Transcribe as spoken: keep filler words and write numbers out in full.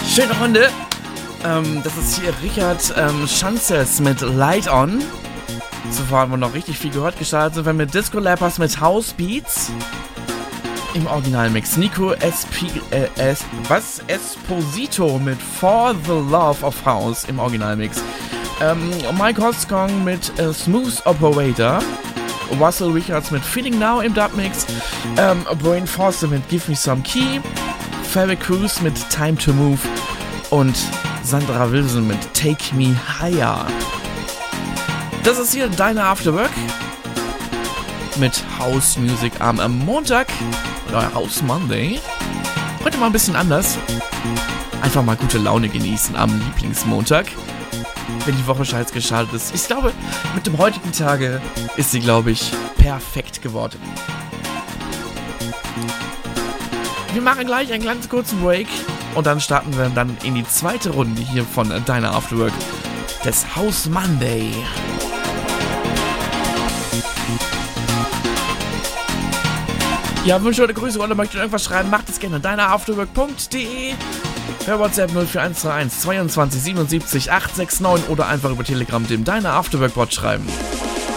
Schöne Runde. Ähm, das ist hier Richard ähm, Schanzes mit Light On. Zuvor haben wir noch richtig viel gehört. Gestartet sind wir mit Disco Lappers mit House Beats. Im Originalmix. Nico Esp äh, es was? Esposito mit For the Love of House im Originalmix. Ähm, Mike Hoscong mit äh, Smooth Operator. Russell Richards mit Feeling Now im Dubmix. Ähm, Brain Forster mit Give Me Some Key. Ferry Cruz mit Time to Move. Und Sandra Wilson mit Take Me Higher. Das ist hier deine Afterwork mit House Music am, am Montag oder House Monday. Heute mal ein bisschen anders. Einfach mal gute Laune genießen am Lieblingsmontag, wenn die Woche scheiß gestartet ist. Ich glaube, mit dem heutigen Tage ist sie, glaube ich, perfekt geworden. Wir machen gleich einen ganz kurzen Break und dann starten wir dann in die zweite Runde hier von deiner Afterwork des House Monday. Ja, Wünsche oder Grüße oder möchtet ihr irgendwas schreiben, macht es gerne an deineafterwork punkt de, per WhatsApp null vier eins drei eins zweiundzwanzig siebenundsiebzig achthundertneunundsiebzig oder einfach über Telegram dem Deine Afterwork Bot schreiben.